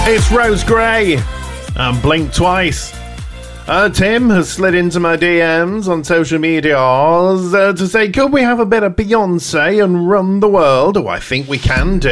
It's Rose Gray and Blink Twice. Tim has slid into my DMs on social media to say, could we have a bit of Beyonce and Run the World? Oh, I think we can do.